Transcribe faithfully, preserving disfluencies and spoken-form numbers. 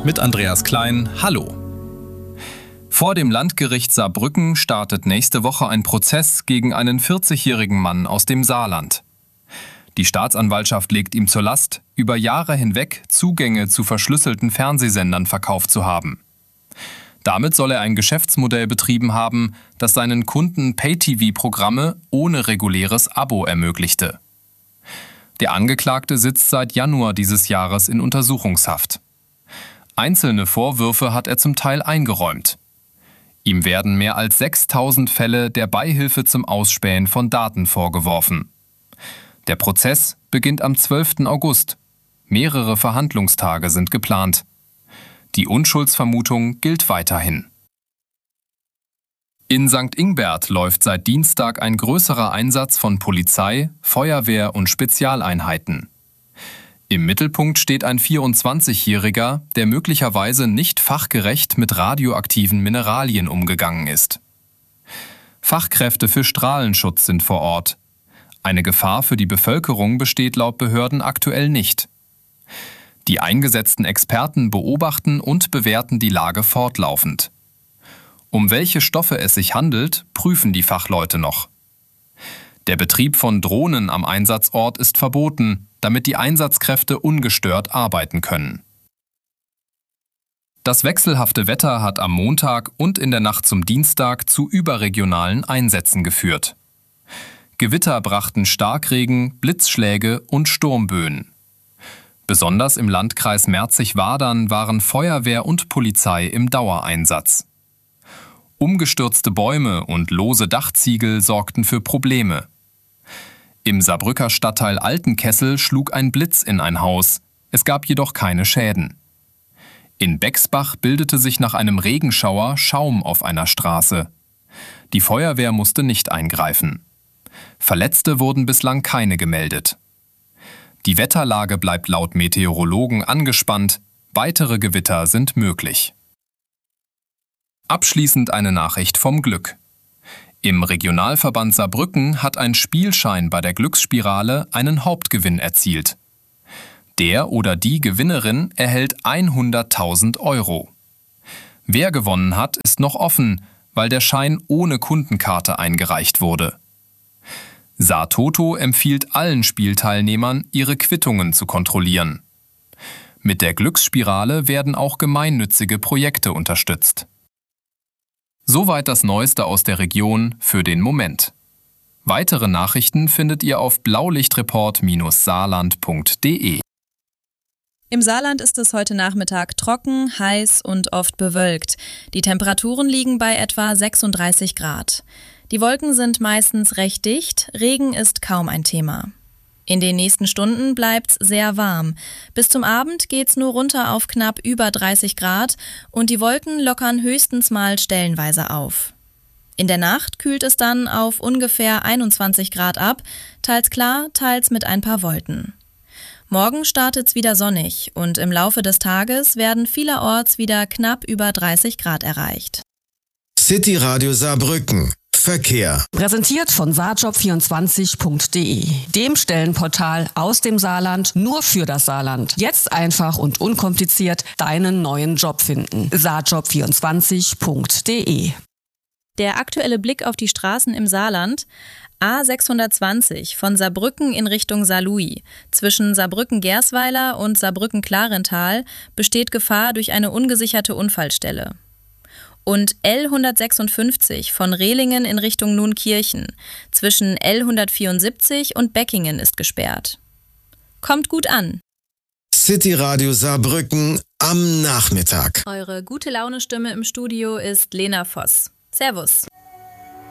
mit Andreas Klein. Hallo. Vor dem Landgericht Saarbrücken startet nächste Woche ein Prozess gegen einen vierzigjährigen Mann aus dem Saarland. Die Staatsanwaltschaft legt ihm zur Last, über Jahre hinweg Zugänge zu verschlüsselten Fernsehsendern verkauft zu haben. Damit soll er ein Geschäftsmodell betrieben haben, das seinen Kunden Pay-T V-Programme ohne reguläres Abo ermöglichte. Der Angeklagte sitzt seit Januar dieses Jahres in Untersuchungshaft. Einzelne Vorwürfe hat er zum Teil eingeräumt. Ihm werden mehr als sechstausend Fälle der Beihilfe zum Ausspähen von Daten vorgeworfen. Der Prozess beginnt am zwölften August. Mehrere Verhandlungstage sind geplant. Die Unschuldsvermutung gilt weiterhin. In Sankt Ingbert läuft seit Dienstag ein größerer Einsatz von Polizei, Feuerwehr und Spezialeinheiten. Im Mittelpunkt steht ein vierundzwanzigjähriger, der möglicherweise nicht fachgerecht mit radioaktiven Mineralien umgegangen ist. Fachkräfte für Strahlenschutz sind vor Ort. Eine Gefahr für die Bevölkerung besteht laut Behörden aktuell nicht. Die eingesetzten Experten beobachten und bewerten die Lage fortlaufend. Um welche Stoffe es sich handelt, prüfen die Fachleute noch. Der Betrieb von Drohnen am Einsatzort ist verboten, damit die Einsatzkräfte ungestört arbeiten können. Das wechselhafte Wetter hat am Montag und in der Nacht zum Dienstag zu überregionalen Einsätzen geführt. Gewitter brachten Starkregen, Blitzschläge und Sturmböen. Besonders im Landkreis Merzig-Wadern waren Feuerwehr und Polizei im Dauereinsatz. Umgestürzte Bäume und lose Dachziegel sorgten für Probleme. Im Saarbrücker Stadtteil Altenkessel schlug ein Blitz in ein Haus. Es gab jedoch keine Schäden. In Bexbach bildete sich nach einem Regenschauer Schaum auf einer Straße. Die Feuerwehr musste nicht eingreifen. Verletzte wurden bislang keine gemeldet. Die Wetterlage bleibt laut Meteorologen angespannt. Weitere Gewitter sind möglich. Abschließend eine Nachricht vom Glück. Im Regionalverband Saarbrücken hat ein Spielschein bei der Glücksspirale einen Hauptgewinn erzielt. Der oder die Gewinnerin erhält hunderttausend Euro. Wer gewonnen hat, ist noch offen, weil der Schein ohne Kundenkarte eingereicht wurde. Saartoto empfiehlt allen Spielteilnehmern, ihre Quittungen zu kontrollieren. Mit der Glücksspirale werden auch gemeinnützige Projekte unterstützt. Soweit das Neueste aus der Region für den Moment. Weitere Nachrichten findet ihr auf blaulichtreport Bindestrich saarland Punkt de. Im Saarland ist es heute Nachmittag trocken, heiß und oft bewölkt. Die Temperaturen liegen bei etwa sechsunddreißig Grad. Die Wolken sind meistens recht dicht, Regen ist kaum ein Thema. In den nächsten Stunden bleibt's sehr warm. Bis zum Abend geht's nur runter auf knapp über dreißig Grad und die Wolken lockern höchstens mal stellenweise auf. In der Nacht kühlt es dann auf ungefähr einundzwanzig Grad ab, teils klar, teils mit ein paar Wolken. Morgen startet's wieder sonnig und im Laufe des Tages werden vielerorts wieder knapp über dreißig Grad erreicht. City Radio Saarbrücken. Verkehr. Präsentiert von saarjob vierundzwanzig Punkt de, dem Stellenportal aus dem Saarland nur für das Saarland. Jetzt einfach und unkompliziert deinen neuen Job finden. saarjob vierundzwanzig Punkt de. Der aktuelle Blick auf die Straßen im Saarland. A sechshundertzwanzig von Saarbrücken in Richtung Saarlouis. Zwischen Saarbrücken-Gersweiler und Saarbrücken-Klarental besteht Gefahr durch eine ungesicherte Unfallstelle. Und L hundertsechsundfünfzig von Rehlingen in Richtung Nunkirchen. Zwischen L hundertvierundsiebzig und Beckingen ist gesperrt. Kommt gut an. City Radio Saarbrücken am Nachmittag. Eure gute Laune-Stimme im Studio ist Lena Voss. Servus.